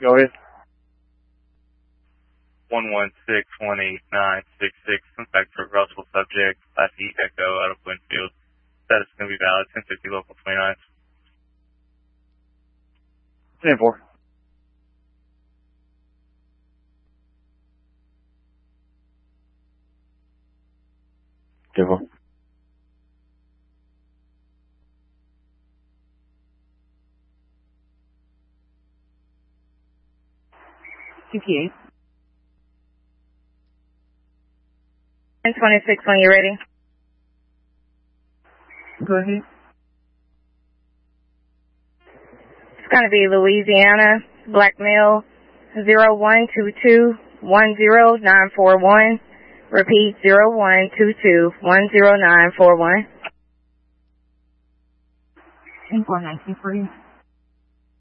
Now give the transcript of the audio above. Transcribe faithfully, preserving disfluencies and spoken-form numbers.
Go ahead. one one six one eight nine six six. Contact for Russell subject, Class E Echo out of Winfield. Status is going to be valid, ten fifty local twenty-nine. ten four. ten four. Q P A. ten twenty-six when you're ready. Go ahead. It's going to be Louisiana, black male, zero one two two one zero nine four one. Repeat, zero one two two one zero nine four one. ten four nine two three.